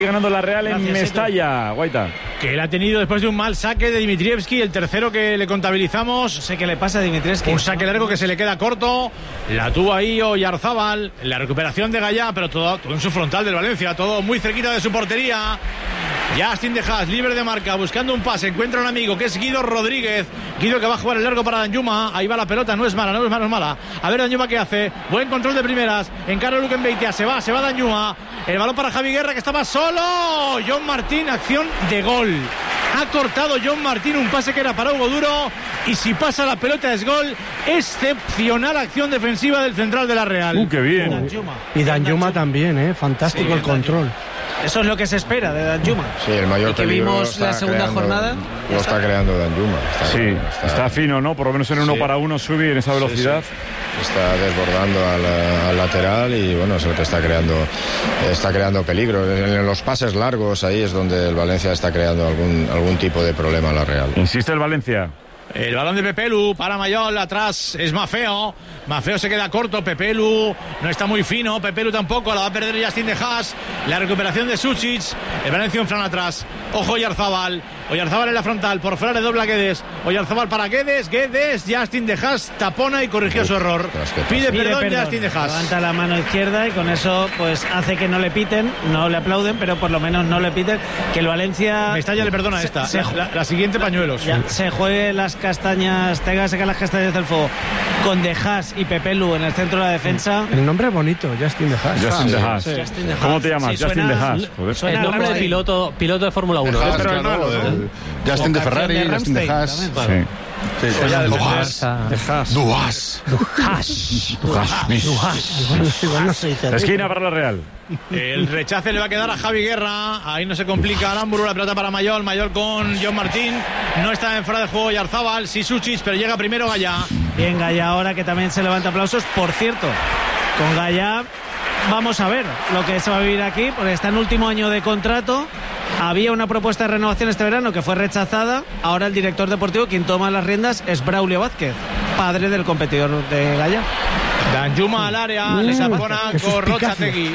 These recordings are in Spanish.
Ganando la Real en Mestalla, Guaita. Que él ha tenido después de un mal saque de Dimitrievski, el tercero que le contabilizamos. No sé qué le pasa a Dimitrievski. Un saque largo que se le queda corto. La tuvo ahí Oyarzábal. La recuperación de Gallá, pero todo en su frontal del Valencia, todo muy cerquita de su portería. Justin de Haas, libre de marca, buscando un pase, encuentra un amigo que es Guido Rodríguez. Guido que va a jugar el largo para Danjuma. Ahí va la pelota, no es mala. A ver Danjuma qué hace. Buen control de primeras. Encara Luquen Beitia, se va Danjuma. El balón para Javi Guerra que estaba solo. John Martín, acción de gol. Ha cortado John Martín un pase que era para Hugo Duro. Y si pasa la pelota es gol. Excepcional acción defensiva del central de la Real. ¡Qué bien! Danjuma. Y Danjuma también, fantástico sí, el control. Eso es lo que se espera de Danjuma. Sí, el mayor que vimos la segunda jornada. Lo está creando Danjuma. Está fino, ¿no? Por lo menos en uno para uno subir en esa velocidad. Sí. Está desbordando al lateral y bueno, es el que está creando peligro. En los pases largos ahí es donde el Valencia está creando algún tipo de problema a la Real. Insiste el Valencia. El balón de Pepelu para Mayol, atrás es Mafeo. Mafeo se queda corto, Pepelu no está muy fino, Pepelu tampoco, la va a perder Justin de Haas. La recuperación de Sučić, el Valencia un flan atrás. Ojo Oyarzábal en la frontal, por fuera le dobla Guedes. Oyarzábal para Guedes, Justin de Haas tapona y corrigió su error. Pide perdón Justin de Haas. Levanta la mano izquierda y con eso pues hace que no le piten, no le aplauden, pero por lo menos no le piten. Que el Valencia... Mestalla le perdona la siguiente pañuelos. Ya, se juegue las castañas, tenga que sacar las castañas del fuego con De Haas y Pepelu en el centro de la defensa. El nombre es bonito, Justin de Haas. Justin de Haas. ¿Cómo te llamas? Sí, Justin de Haas. El nombre de piloto de Fórmula 1. Justin de Ferrari, Justin de Haas. Esquina para la Real. El rechace le va a quedar a Javi Guerra. Ahí no se complica Aramburu. La pelota para Mayol con John Martín. No está en fuera de juego Oyarzábal, sí Sučić, pero llega primero Gallá. Bien Gallá ahora, que también se levanta aplausos. Por cierto, con Gallá vamos a ver lo que se va a vivir aquí, porque está en último año de contrato. Había una propuesta de renovación este verano que fue rechazada. Ahora el director deportivo, quien toma las riendas, es Braulio Vázquez, padre del competidor de Gallá. Danjuma al área, le sapona con Rochategui.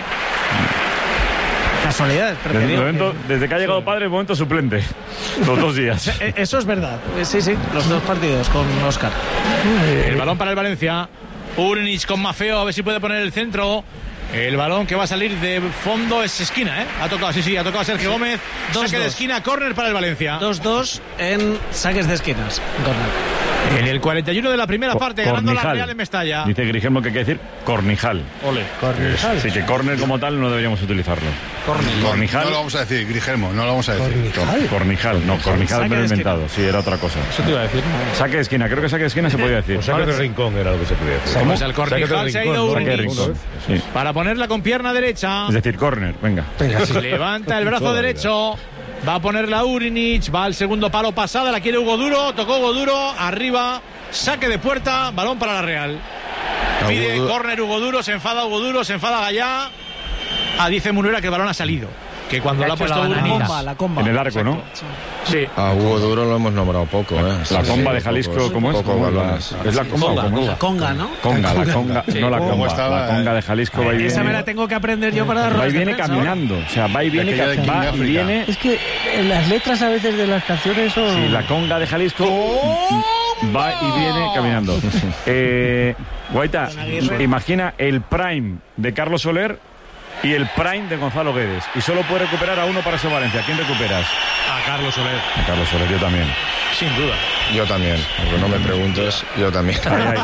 Casualidades, desde que ha llegado padre, momento suplente. Los 2 días. Eso es verdad. Sí, los 2 partidos con Óscar. El balón para el Valencia. Urnic con Mafeo, a ver si puede poner el centro. El balón que va a salir de fondo es esquina, ¿eh? Ha tocado Sergio Gómez. Saque de esquina, córner para el Valencia. 2-2 en saques de esquinas. En el 41 de la primera parte, ganando la Real en Mestalla. Dice Grigemo que hay que decir Cornijal. Ole. Cornijal. Sí, que córner como tal no deberíamos utilizarlo. Cornijal. No lo vamos a decir, Grigemo, no lo vamos a decir. Cornijal me lo he inventado. Sí, era otra cosa. Eso te iba a decir. Saque de esquina, creo que saque de esquina se podía decir. O saque de rincón era lo que se podía decir. Pues el Cornijal se ha ido Urnic. Sí. Para ponerla con pierna derecha. Es decir, córner, venga. Levanta el brazo derecho. Va a ponerla Urnic. Va al segundo palo pasada. La quiere Hugo Duro. Tocó Hugo Duro. Arriba. Saque de puerta. Balón para la Real. Pide córner Hugo Duro. Se enfada Hugo Duro. Se enfada Gallá. Dice Munuera que el balón ha salido. Que cuando lo ha puesto la comba. En el arco, ¿no? Sí. A Hugo Duro lo hemos nombrado poco, ¿eh? La comba de Jalisco, ¿cómo es? ¿Es la comba? La conga, ¿no? La conga, no la comba. La conga de Jalisco va y viene. Esa me la tengo que aprender yo para dar. Va y viene caminando. O sea, va y viene. Es que las letras a veces de las canciones son... Sí, la conga de Jalisco va y viene caminando. Guaita, imagina el prime de Carlos Soler y el prime de Gonzalo Guedes. Y solo puede recuperar a uno para ese Valencia. ¿Quién recuperas? A Carlos Soler. A Carlos Soler, yo también. Sin duda. Yo también, aunque no me preguntes, yo también.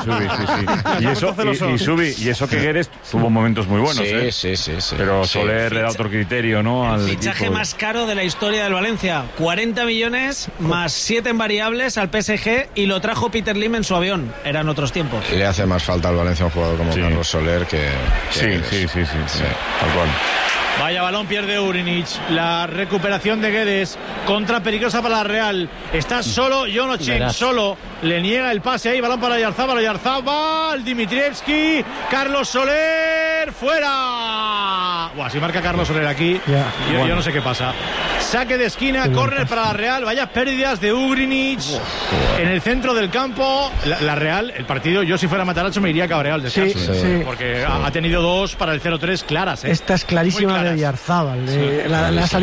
Y eso que Guedes tuvo momentos muy buenos. Sí. Pero Soler le da otro criterio, ¿no? El fichaje más caro de la historia del Valencia. 40 millones más 7 en variables al PSG y lo trajo Peter Lim en su avión. Eran otros tiempos. Y le hace más falta al Valencia un jugador como Carlos Soler que sí. Tal cual. Vaya balón, pierde Urnic. La recuperación de Guedes. Contra peligrosa para la Real. Está solo Jonochin, solo. Le niega el pase ahí. Balón para Oyarzábal. Dimitrievski. Carlos Soler. Fuera. Si marca Carlos Soler aquí, yo no sé qué pasa. Saque de esquina, córner para la Real. Vaya pérdidas de Ugrinic en el centro del campo. La Real, el partido, yo si fuera Matarazzo me iría cabreado al descanso. Sí. Porque ha tenido 2 para el 0-3 claras. Esta es clarísima de Oyarzábal. La